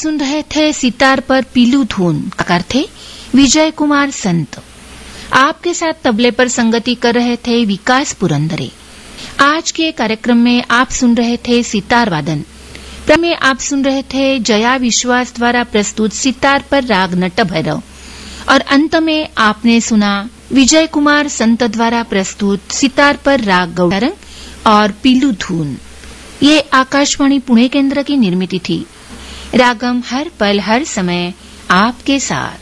सुन रहे थे सितार पर पीलू धुन, कलाकार थे विजय कुमार संत। आपके साथ तबले पर संगति कर रहे थे विकास पुरंदरे। आज के कार्यक्रम में आप सुन रहे थे सितार वादन। में आप सुन रहे थे जया विश्वास द्वारा प्रस्तुत सितार पर राग नट भैरव, और अंत में आपने सुना विजय कुमार संत द्वारा प्रस्तुत सितार पर राग गौड़ारंग और पीलू धुन। ये आकाशवाणी पुणे केंद्र की निर्मित थी। रागम हर पल हर समय आपके साथ।